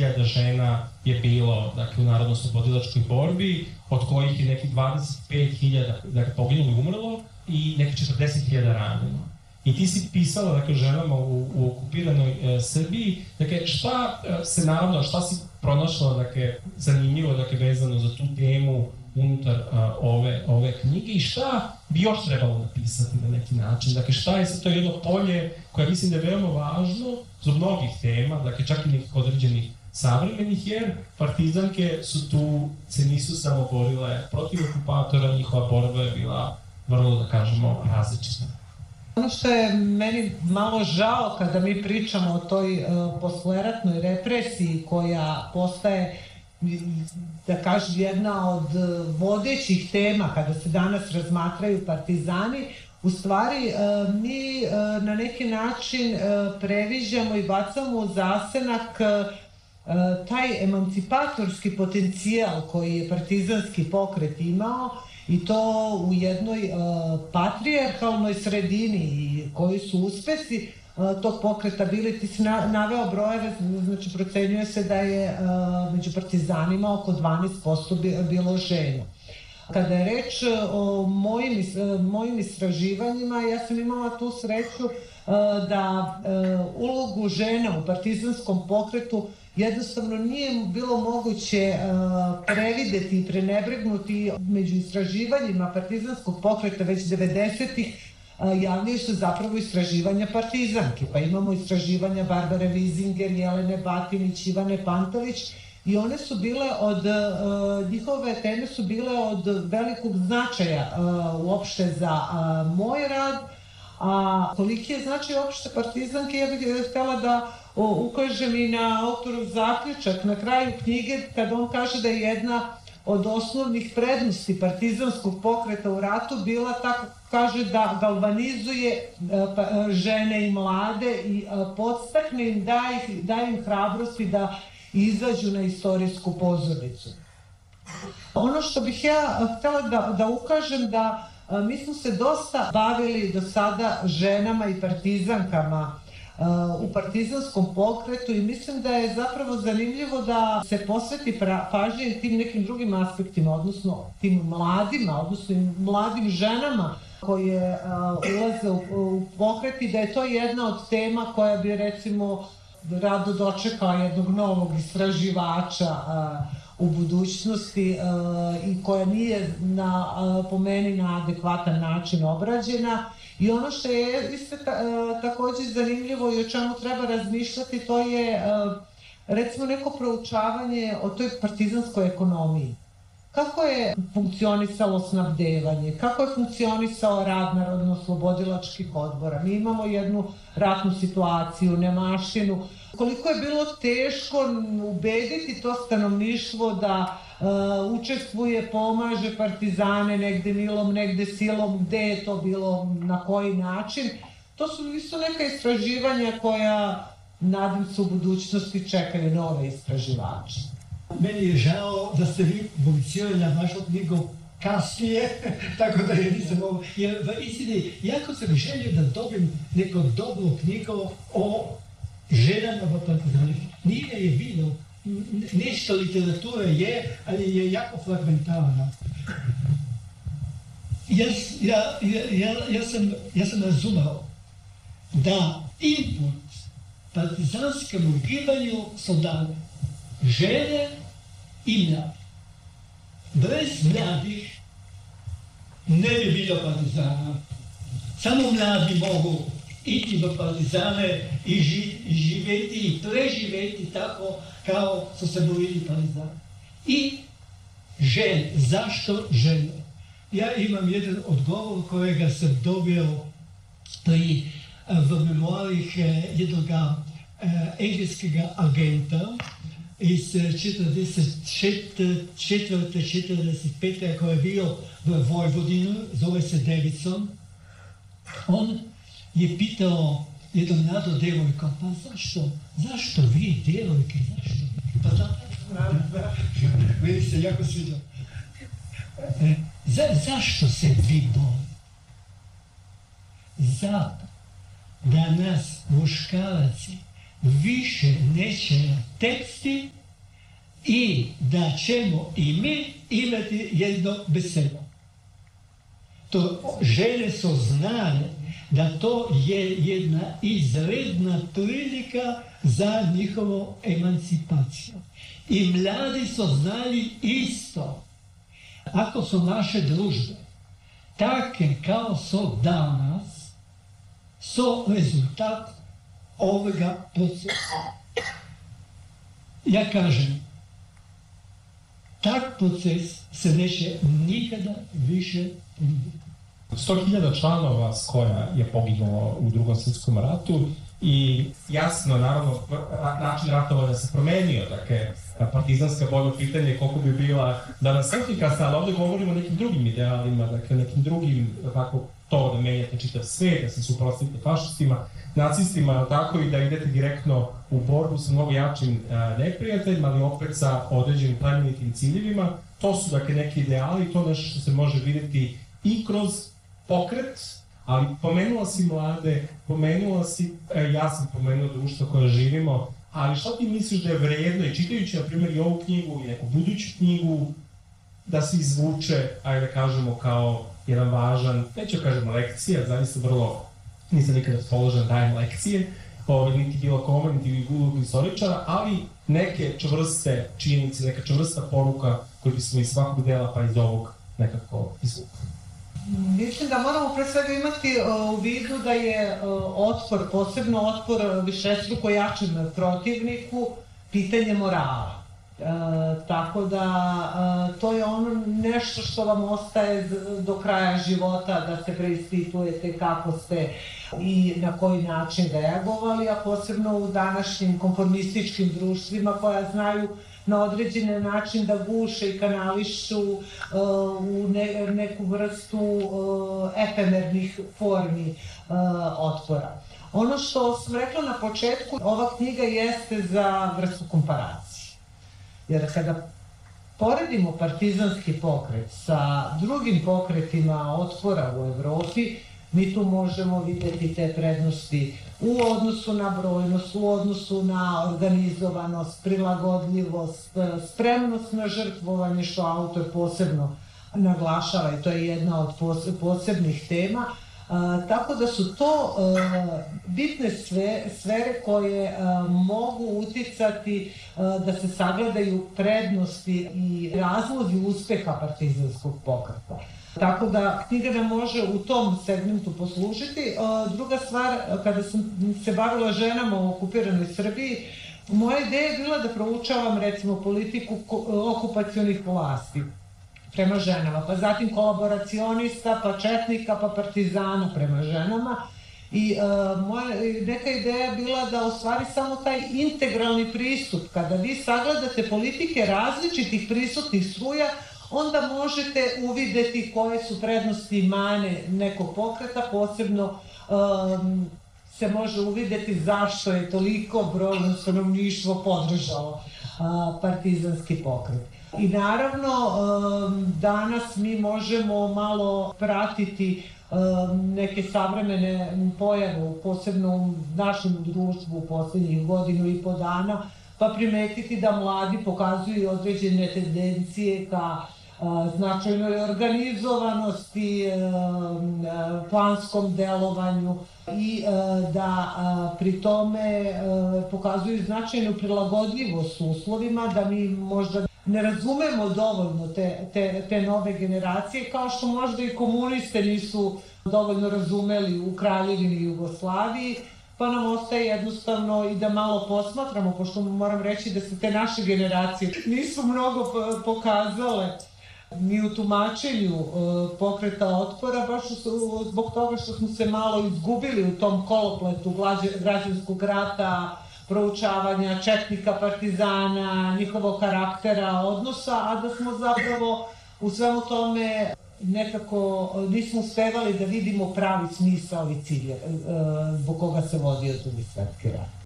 10.000 žena je bilo, dakle, u narodno-oslobodilačkoj borbi, od kojih je nekih 25.000, dakle, poginulo i umrlo i nekih 40.000 ranjeno. I ti si pisala, dakle, ženama u okupiranoj Srbiji, dakle, šta si pronašla, dakle, zanimljivo, dakle, vezano za tu temu unutar ove knjige i šta bi još trebalo napisati na neki način? Dakle, šta je to jedno polje koje mislim da je veoma važno za mnogih tema, dakle, čak i nekih određenih savremenih, jer partizanke se nisu samo borile protiv okupatora, njihova borba je bila vrlo, da kažemo, različita. Ono što je meni malo žao kada mi pričamo o toj posleratnoj represiji koja postaje, da kažem, jedna od vodećih tema kada se danas razmatraju partizani, u stvari mi na neki način previđamo i bacamo u zasenak taj emancipatorski potencijal koji je partizanski pokret imao, i to u jednoj patrijarhalnoj sredini i koji su uspesi tog pokreta bili. Ti si naveo brojeve, znači procenjuje se da je među partizanima oko 12% bilo žena. Kada je reč o mojim istraživanjima, ja sam imala tu sreću da ulogu žena u partizanskom pokretu jednostavno nije bilo moguće prevideti i prenebregnuti. Među istraživanjima partizanskog pokreta već 90-ih javljaju se zapravo istraživanja partizanki. Pa imamo istraživanja Barbare Vizinger, Jelene Batinić, Ivane Pantelić, i one su bile njihove teme su bile od velikog značaja uopšte za moj rad. A koliki je značaj uopšte partizanke, ja bih htjela da ukažem i na autorov zaključak na kraju knjige, kada on kaže da je jedna od osnovnih prednosti partizanskog pokreta u ratu bila, tako kaže, da galvanizuje žene i mlade i podstakne im, daje im hrabrosti da izađu na istorijsku pozornicu. Ono što bih ja htjela da ukažem, da mi smo se dosta bavili do sada ženama i partizankama u partizanskom pokretu i mislim da je zapravo zanimljivo da se posveti pažnje tim nekim drugim aspektima, odnosno tim mladima, odnosno mladim ženama koje ulaze u pokret, i da je to jedna od tema koja bi, recimo, rado dočekala jednog novog istraživača u budućnosti i koja nije po meni na adekvatan način obrađena. I ono što je isto takođe zanimljivo i o čemu treba razmišljati, to je recimo neko proučavanje o toj partizanskoj ekonomiji. Kako je funkcionisalo snabdevanje, kako je funkcionisao rad narodno-oslobodilačkih odbora. Mi imamo jednu ratnu situaciju, nemaštinu. Koliko je bilo teško ubediti to stanovništvo da učestvuje, pomaže partizane, negde milom, negde silom, gde je to bilo, na koji način. To su isto neka istraživanja koja, nadam se, u budućnosti čekaju nove istraživače. Meni je žao da ste vi publicirali vašu knjigu kasnije, tako da je nisam mogu. Jer v istini, jako sam želio da dobijem neku dobru knjigu o ženama v partizani. Nije je bilo, nešto literature je, ali je jako fragmentarna. Ja sam razumeo da input partizanskom gibanju su dali žene i mladi. Bez mladih ne bi bilo partizana. Samo mladi mogu iti v partizane i živeti i preživeti tako kao su se borili partizani. I žene. Zašto žene? Ja imam jedan odgovor kojega sam dobio v memoarih jednog engleskega agenta iz 44-45, koji je bio v Vojvodinu, zove se Davidson. On je pitao jednu mladu devojku, pa zašto vi devojke, zašto? Pa meni se jako sviđa. Zašto se vi bojite? Zato da nas muškaraci više neće teksti i da ćemo i mi imati jedno besedo. To žene saznanje da to je jedna izredna prilika za njihovu emancipaciju. I mladi su znali isto. Ako su naše družbe take kao su danas, su rezultat ovoga procesa. Ja kažem, tak proces se neće nikada više ponoviti. 100.000 članova SKOJ-a je poginulo u Drugom svjetskom ratu i jasno, naravno, način ratovanja se promenio. Dakle, partizanska borba, pitanje koliko bi bila danas efikasna, ali ovdje govorimo o nekim drugim idealima, dakle, nekim drugim, tako, to da menjate čitav svijet, da se suprotstavite fašistima, nacistima, tako i da idete direktno u borbu sa mnogo jačim neprijateljima, ali opet sa određenim plemenitim ciljevima. To su, dakle, neki ideali, to nešto što se može vidjeti i kroz pokret, ali pomenula si mlade, pomenula si, ja sam pomenuo društvo koje živimo, ali što ti misliš da je vrijedno i čitajući, na primjer, i ovu knjigu i neku buduću knjigu, da se izvuče, ajde da kažemo, kao jedan važan, neću kažemo lekcija, zaista vrlo, nisam nikada raspoložen dajem lekcije, niti bilo kome, niti bilo historičara, ali neke čvrste činjenice, neka čvrsta poruka koju bismo iz svakog dela pa iz ovog nekako izvukli. Mislim da moramo pre svega imati u vidu da je otpor, posebno otpor višestruko jačem protivniku, pitanje morala. Tako da to je ono nešto što vam ostaje do kraja života, da se preispitujete kako ste i na koji način reagovali, a posebno u današnjim konformističkim društvima koja znaju na određeni način da guše i kanališu u neku vrstu efemernih formi otpora. Ono što sam rekla na početku, ova knjiga jeste za vrstu komparacije. Jer kada poredimo partizanski pokret sa drugim pokretima otpora u Evropi, mi tu možemo vidjeti te prednosti u odnosu na brojnost, u odnosu na organizovanost, prilagodljivost, spremnost na žrtvovanje, što autor posebno naglašava i to je jedna od posebnih tema. Tako da su to bitne sfere koje mogu uticati da se sagledaju prednosti i razlozi uspeha partizanskog pokreta. Tako da knjiga nam može u tom segmentu poslužiti. Druga stvar, kada sam se bavila ženama u okupiranoj Srbiji, moja ideja je bila da proučavam recimo politiku okupacionih vlasti prema ženama, pa zatim kolaboracionista, pa četnika, pa partizana prema ženama. I moja neka ideja je bila da u stvari samo taj integralni pristup, kada vi sagledate politike različitih prisutnih struja, onda možete uvideti koje su prednosti i mane nekog pokreta, posebno se može uvideti zašto je toliko brojno stanovništvo podržalo partizanski pokret. I naravno, danas mi možemo malo pratiti neke savremene pojave, posebno u našem društvu u posljednjih godinu i po dana, pa primetiti da mladi pokazuju određene tendencije ka značajnoj organizovanosti, planskom delovanju i da pri tome pokazuju značajnu prilagodljivost uslovima, da mi možda ne razumemo dovoljno te nove generacije, kao što možda i komuniste nisu dovoljno razumeli u Kraljevini Jugoslaviji, pa nam ostaje jednostavno i da malo posmatramo, pošto moram reći da se te naše generacije nisu mnogo pokazale ni u tumačenju pokreta otpora, baš zbog toga što smo se malo izgubili u tom kolopletu građanskog rata, proučavanja četnika, partizana, njihovog karaktera, odnosa, a da smo zapravo u svemu tome nekako nismo uspevali da vidimo pravi smisao i cilje zbog koga se vodio Drugi svjetski rat.